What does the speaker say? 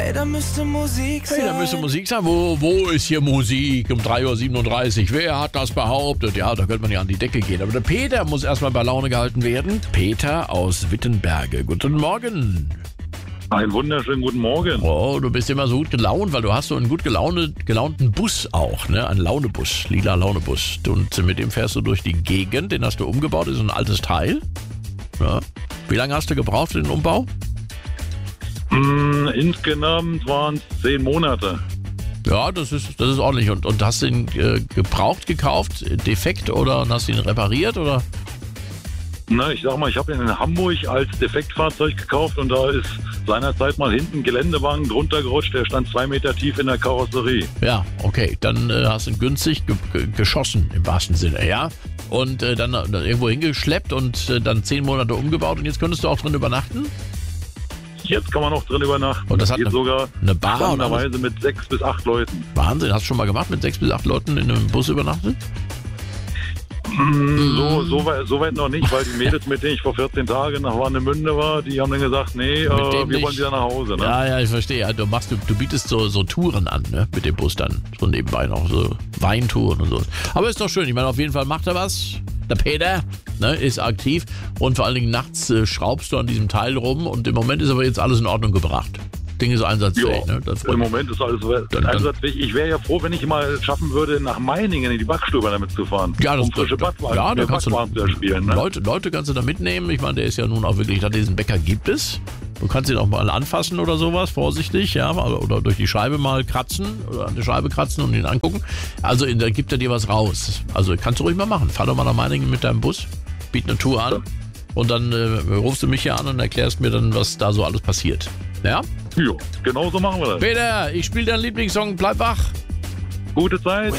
Ey, da müsste Musik sein. Hey, da müsste Musik sein. Wo ist hier Musik um 3.37 Uhr? Wer hat das behauptet? Ja, da könnte man ja an die Decke gehen. Aber der Peter muss erstmal bei Laune gehalten werden. Peter aus Wittenberge. Guten Morgen. Einen wunderschönen guten Morgen. Oh, du bist immer so gut gelaunt, weil du hast so einen gut gelaunten Bus auch, ne? Ein Launebus, lila Launebus. Und mit dem fährst du durch die Gegend, den hast du umgebaut, ist ein altes Teil. Ja. Wie lange hast du gebraucht für den Umbau? Insgesamt waren es 10 Monate. Ja, das ist ordentlich. Und hast du ihn gebraucht gekauft, defekt oder hast du ihn repariert oder? Na, ich sag mal, ich habe ihn in Hamburg als Defektfahrzeug gekauft und da ist seinerzeit mal hinten ein Geländewagen drunter gerutscht, der stand 2 Meter tief in der Karosserie. Ja, okay, dann hast du ihn günstig geschossen im wahrsten Sinne, ja? Und dann irgendwo hingeschleppt und dann 10 Monate umgebaut und jetzt könntest du auch drin übernachten? Jetzt kann man noch drin übernachten. Und das hat geht sogar eine Bar spannenderweise mit 6 bis 8 Leuten. Wahnsinn, hast du schon mal gemacht, mit 6 bis 8 Leuten in einem Bus übernachtet? So weit noch nicht, weil die Mädels, mit denen ich vor 14 Tagen nach Warnemünde war, die haben dann gesagt, nee, wir wollen wieder nach Hause. Ne? Ja, ich verstehe. Ja, du bietest so Touren an, ne? Mit dem Bus dann. So nebenbei noch so Weintouren und so. Aber ist doch schön. Ich meine, auf jeden Fall macht er was. Der Peter, ne, ist aktiv. Und vor allen Dingen nachts schraubst du an diesem Teil rum. Und im Moment ist aber jetzt alles in Ordnung gebracht. Ding ist einsatzfähig. Ja, Ne? im Moment ist alles einsatzfähig. Ich wäre ja froh, wenn ich mal schaffen würde, nach Meiningen in die Backstube damit zu fahren. Ja, das frische Backwaren, ja, da kannst Backwaren zu erspielen. Ne? Leute kannst du da mitnehmen. Ich meine, der ist ja nun auch wirklich, diesen Bäcker gibt es. Du kannst ihn auch mal anfassen oder sowas, vorsichtig, ja, oder durch die Scheibe mal kratzen oder an der Scheibe kratzen und ihn angucken. Also da gibt er dir was raus. Also kannst du ruhig mal machen. Fahr doch mal nach Meiningen mit deinem Bus, biet eine Tour an und dann rufst du mich hier an und erklärst mir dann, was da so alles passiert. Ja? Ja, genau so machen wir das. Peter, ich spiele deinen Lieblingssong, bleib wach. Gute Zeit.